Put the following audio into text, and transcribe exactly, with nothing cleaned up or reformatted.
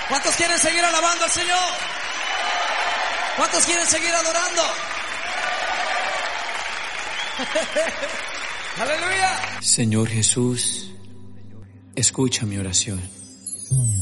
¿Cuántos quieren seguir alabando al Señor? ¿Cuántos quieren seguir adorando? Aleluya. Señor Jesús, escucha mi oración.